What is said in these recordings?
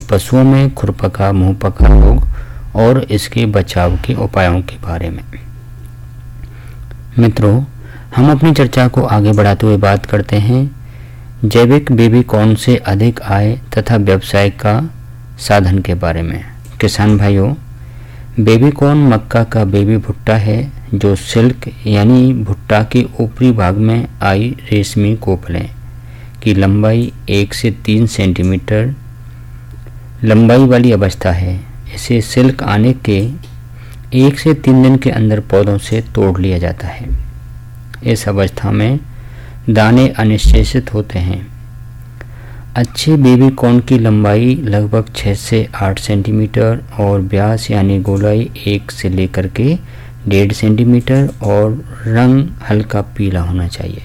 पशुओं में खुरपका मुंहपका रोग और इसके बचाव के उपायों के बारे में। मित्रों, हम अपनी चर्चा को आगे बढ़ाते हुए बात करते हैं जैविक बेबी कॉर्न से अधिक आय तथा व्यवसाय का साधन के बारे में। किसान भाइयों, बेबी कॉर्न मक्का का बेबी भुट्टा है जो सिल्क यानी भुट्टा के ऊपरी भाग में आई रेशमी कोपलें की लंबाई 1 से 3 सेंटीमीटर लंबाई वाली अवस्था है। इसे सिल्क आने के 1 से 3 दिन के अंदर पौधों से तोड़ लिया जाता है। इस अवस्था में दाने अनिश्चेषित होते हैं। अच्छे बेबी कॉर्न की लंबाई लगभग 6 से 8 सेंटीमीटर और व्यास यानी गोलाई 1 से लेकर के 1.5 सेंटीमीटर और रंग हल्का पीला होना चाहिए।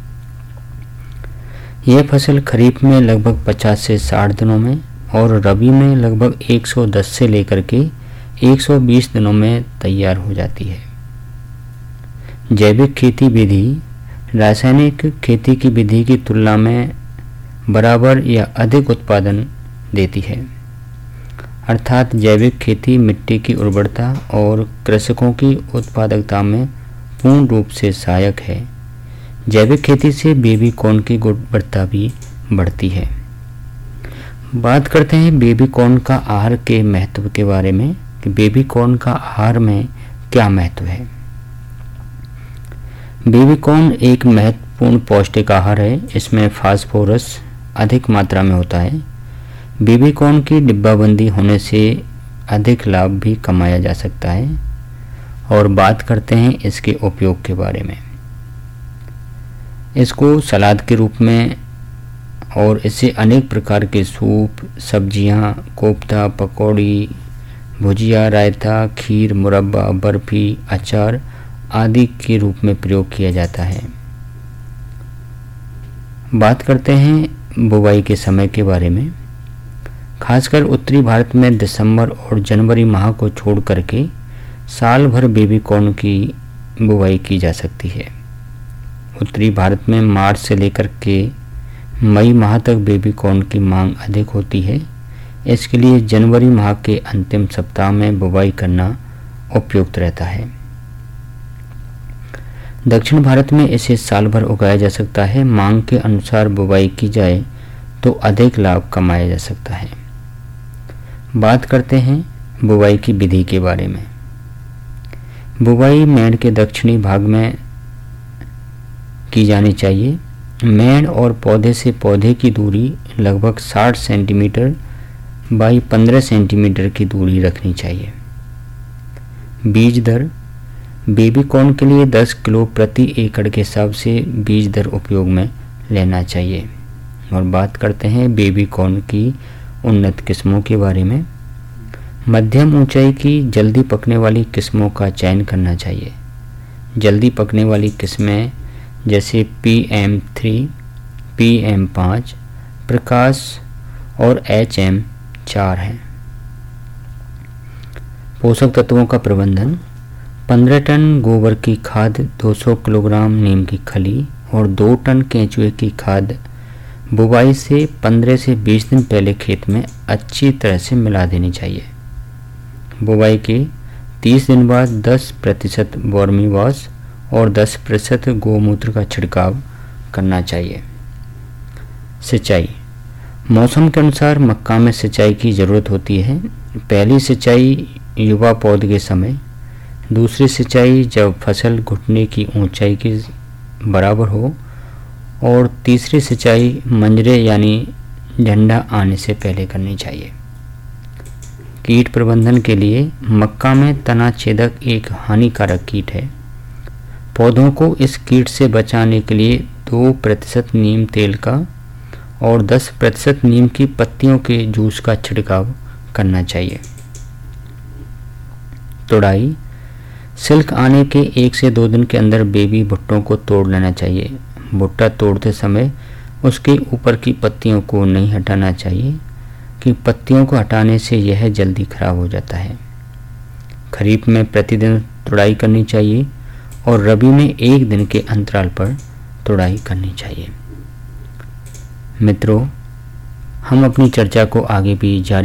यह फसल खरीफ में लगभग 50 से 60 दिनों में और रबी में लगभग 110 से लेकर के 120 दिनों में तैयार हो जाती है। जैविक खेती विधि रासायनिक खेती की विधि की तुलना में बराबर या अधिक उत्पादन देती है, अर्थात जैविक खेती मिट्टी की उर्वरता और कृषकों की उत्पादकता में पूर्ण रूप से सहायक है। जैविक खेती से बेबी कॉर्न की गुणवत्ता भी बढ़ती है। बात करते हैं बेबी कॉर्न का आहार के महत्व के बारे में कि बेबी कॉर्न का आहार में क्या महत्व है। बेबी कॉर्न एक महत्वपूर्ण पौष्टिक आहार है। इसमें फास्फोरस अधिक मात्रा में होता है। बेबी कॉर्न की डिब्बाबंदी होने से अधिक लाभ भी कमाया जा सकता है। और बात करते हैं इसके उपयोग के बारे में। इसको सलाद के रूप में और इससे अनेक प्रकार के सूप, सब्जियां, कोफ्ता, पकौड़ी, भुजिया, रायता, खीर, मुरब्बा, बर्फी, अचार आदि के रूप में प्रयोग किया जाता है। बात करते हैं बुवाई के समय के बारे में। खासकर उत्तरी भारत में दिसंबर और जनवरी माह को छोड़ करके साल भर बेबी कॉर्न की बुवाई की जा सकती है। उत्तरी भारत में मार्च से लेकर के मई माह तक बेबी कॉर्न की मांग अधिक होती है। इसके लिए जनवरी माह के अंतिम सप्ताह में बुवाई करना उपयुक्त रहता है। दक्षिण भारत में इसे साल भर उगाया जा सकता है। मांग के अनुसार बुवाई की जाए तो अधिक लाभ कमाया जा सकता है। बात करते हैं बुवाई की विधि के बारे में। बुवाई मेड़ के दक्षिणी भाग में की जानी चाहिए। मेड़ और पौधे से पौधे की दूरी लगभग 60 सेंटीमीटर बाई 15 सेंटीमीटर की दूरी रखनी चाहिए। बीज दर बेबी कॉर्न के लिए 10 किलो प्रति एकड़ के हिसाब से बीज दर उपयोग में लेना चाहिए। और बात करते हैं बेबी कॉर्न की उन्नत किस्मों के बारे में। मध्यम ऊंचाई की जल्दी पकने वाली किस्मों का चयन करना चाहिए। जल्दी पकने वाली किस्में जैसे PM3, PM5, प्रकाश और HM4 हैं। पोषक तत्वों का प्रबंधन 15 टन गोबर की खाद, 200 किलोग्राम नीम की खली और 2 टन केंचुए की खाद बुवाई से 15 से 20 दिन पहले खेत में अच्छी तरह से मिला देनी चाहिए। बुवाई के 30 दिन बाद 10% वर्मी वॉश और 10% गोमूत्र का छिड़काव करना चाहिए। सिंचाई मौसम के अनुसार मक्का में सिंचाई की ज़रूरत होती है। पहली सिंचाई युवा पौध के समय, दूसरी सिंचाई जब फसल घुटने की ऊंचाई के बराबर हो और तीसरी सिंचाई मंजरे यानी झंडा आने से पहले करनी चाहिए। कीट प्रबंधन के लिए मक्का में तना छेदक एक हानिकारक कीट है। पौधों को इस कीट से बचाने के लिए 2% नीम तेल का और 10% नीम की पत्तियों के जूस का छिड़काव करना चाहिए। तोड़ाई सिल्क आने के 1 से 2 दिन के अंदर बेबी भुट्टों को तोड़ लेना चाहिए। भुट्टा तोड़ते समय उसके ऊपर की पत्तियों को नहीं हटाना चाहिए कि पत्तियों को हटाने से यह जल्दी खराब हो जाता है। खरीफ में प्रतिदिन तुड़ाई करनी चाहिए और रबी में 1 दिन के अंतराल पर तुड़ाई करनी चाहिए। मित्रों, हम अपनी चर्चा को आगे भी जारी